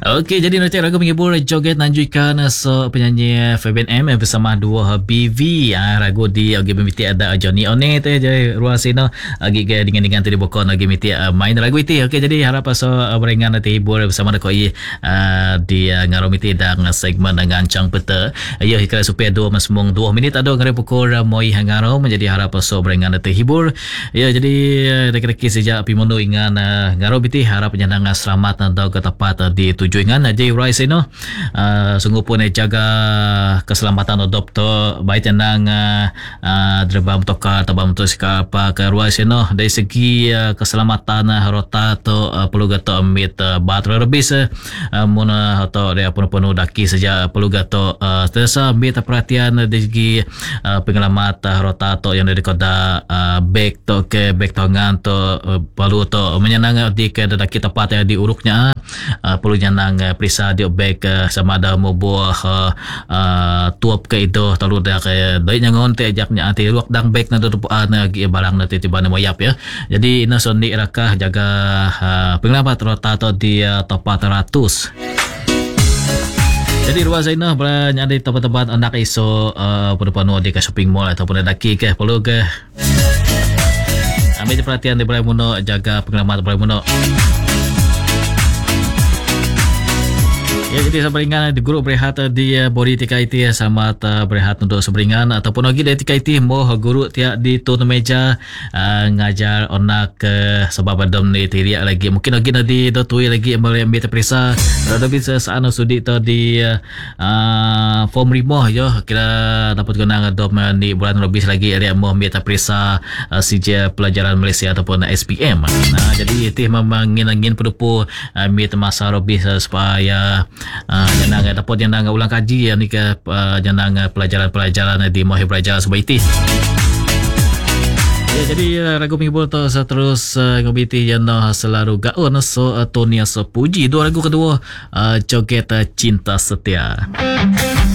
Okey, jadi nanti lagu menghibur joget nanjuikan so penyanyi Fabian M bersama dua BV. Lagu di agi miti ada Johnny One tu je ruang sino agi dengan tadi bokon agi miti main lagu itu. Okey, jadi harap so berengan nanti hibur bersama koi di ngaromiti dan segmen dengan cang peta. Ya hikra supaya 2 masmung 2 minit ada ngare pukul moi hangaro menjadi harap so berengan nanti hibur. Ya, jadi dekat-dekat sejak pimono ingan ngaromiti harap penyenang selamat dan ke tepat di tujuan Jay Rice ini sungguh pun jaga keselamatan doktor baik tenang drebam toka tabam tu apa ke Rice ini dari segi keselamatan rota atau perlu gato amit batra lebih muna atau dia pun daki sejak perlu gato terasa amit perhatian dari segi pengalaman rota atau yang dari kota back to ke back tangan to perlu to menyenang di ke daki tepat di uruknya perlu nang perisa dia back sama ada mau buah tuap ke itu talu dah ke dai nyangon te ajaknya ati ruak dang back na tutupan lagi barang nanti tiba na mayap ya. Jadi ina sondi rakah jaga penglabat rotato di top 400. Jadi ruang Zainah beranya di tempat-tempat anak iso pada di ke shopping mall ataupun daki ke perlu ke ambil perhatian di Berai Muno, jaga pengalaman Berai Muno. Ya, jadi seberingan di guru berehat di body TKIT selamat berehat untuk seberingan ataupun lagi dari TKIT mau guru tiap di turun meja ngajar onak sebab adam ni tiria lagi mungkin lagi nanti dotui lagi ambil terperisa ada bisa sana sudi tu di form rimoh yo kira dapat guna dom di bulan lebih lagi area mau ambil terperisa CJ pelajaran Malaysia ataupun SPM. Nah, jadi itu memang ngin pedupu ambil masa lebih supaya jangan ataupun jangan ulang kaji ni ke jangan pelajaran di mohon belajar sebaik itu. Ya, jadi lagu menghibur tu terus ngobiti yang selalu gaun so Tonia so puji dua lagu kedua joget cinta setia.